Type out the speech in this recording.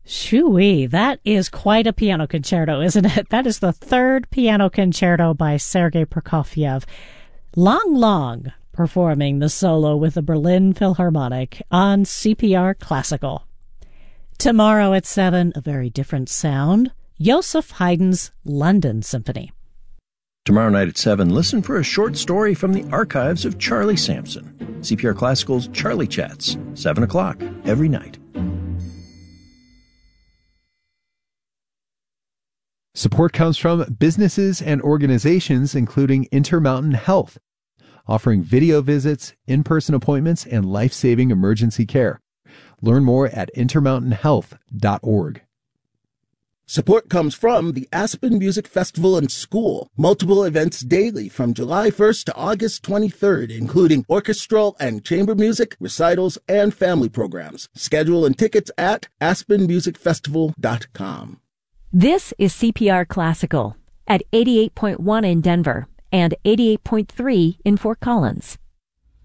Shoo-wee, that is quite a piano concerto, isn't it? That is the third piano concerto by Sergei Prokofiev. Lang performing the solo with the Berlin Philharmonic on CPR Classical. Tomorrow at 7, a very different sound, Joseph Haydn's London Symphony. Tomorrow night at 7, listen for a short story from the archives of Charlie Sampson. CPR Classical's Charlie Chats, 7 o'clock every night. Support comes from businesses and organizations including Intermountain Health, offering video visits, in-person appointments, and life-saving emergency care. Learn more at intermountainhealth.org. Support comes from the Aspen Music Festival and School. Multiple events daily from July 1st to August 23rd, including orchestral and chamber music, recitals, and family programs. Schedule and tickets at aspenmusicfestival.com. This is CPR Classical at 88.1 in Denver and 88.3 in Fort Collins.